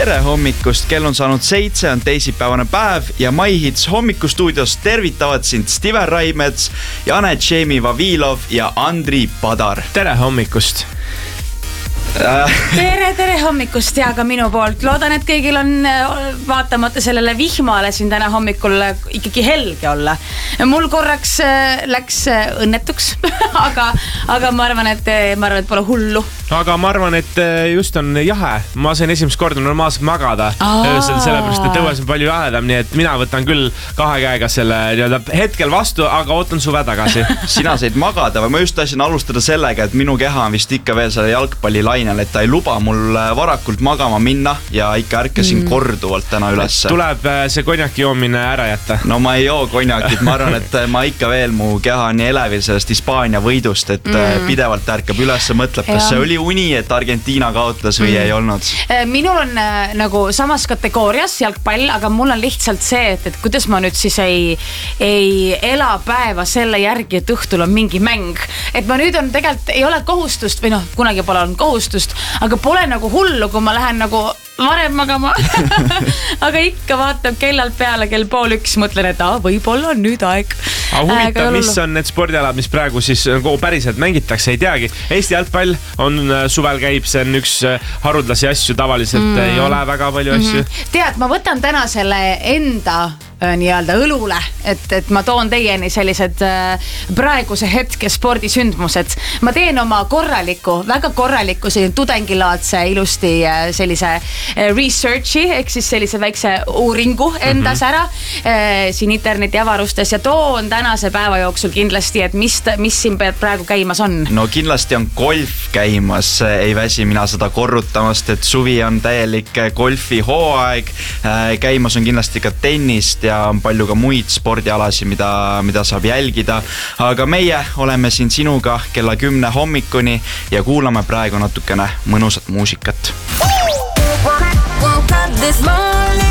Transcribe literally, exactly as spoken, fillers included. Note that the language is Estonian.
Tere hommikust, kell on saanud seitse, on teisipäevane päev ja MyHits hommikustuudios tervitavad sind Steven Raimets, Janet Jamie Vavilov ja Andri Padar. Tere hommikust! Tere, tere hommikust ja ka minu poolt. Loodan, et kõigil on vaatamata sellele vihmale siin täna hommikul ikkagi helge olla. Mul korraks läks õnnetuks, aga, aga ma arvan, et, ma arvan, et pole hullu. Aga ma arvan, et just on jahe. Ma sain esimest korda normaalselt magada öösel, sellepärast, et õues on palju jahedam, nii et mina võtan küll kahe käega selle hetkel vastu, aga ootan suve tagasi. Sina said magada või ma just tahtsin alustada sellega, et minu keha on vist ikka veel selle jalgpalli lainel, et ta ei luba mul varakult magama minna ja ikka ärkasin mm. korduvalt täna üles. Tuleb see konjaki joomine ära jätta. No ma ei joo konjakit, ma arvan, et ma ikka veel mu keha on nii elevil sellest Hispaania võidust, et mm. pidevalt ärkab üles ja mõtleb, kas see oli uni, et Argentiina kaotas või mm. ei olnud. Minul on nagu samas kategoorias jalgpall, aga mul on lihtsalt see, et, et kuidas ma nüüd siis ei, ei ela päeva selle järgi, et õhtul on mingi mäng. Et ma nüüd on tegelikult, ei ole kohustust või noh, kunagi pole olnud kohustust, aga pole nagu hullu, kui ma lähen nagu varem magama. Aga ikka vaatab kellalt peale, kell pool üks, mõtlen, et ah, võib-olla on nüüd aeg. Aga huvitav, mis on need spordialad, mis praegu siis päriselt mängitakse, ei teagi. Eesti jalgpall on suvel käib, see on üks haruldasi asju, tavaliselt mm. ei ole väga palju asju. Mm-hmm. Tead, ma võtan täna selle enda nii-öelda õlule, et, et ma toon teieni sellised praeguse hetke spordisündmused. Ma teen oma korraliku, väga korraliku selline tudengilaadse ilusti sellise researchi, ehk siis sellise väikse uuringu endas ära mm-hmm. siin interneti avarustes ja toon tänase päeva jooksul kindlasti, et mis, mis siin praegu käimas on. No kindlasti on golf käimas, ei väsi mina seda korrutamast, et suvi on täielik golfi hooaeg, käimas on kindlasti ka tennist ja on palju ka muid spordialasi, mida, mida saab jälgida. Aga meie oleme siin sinuga kella kümne hommikuni ja kuulame praegu natukene mõnusat muusikat. Woke up this morning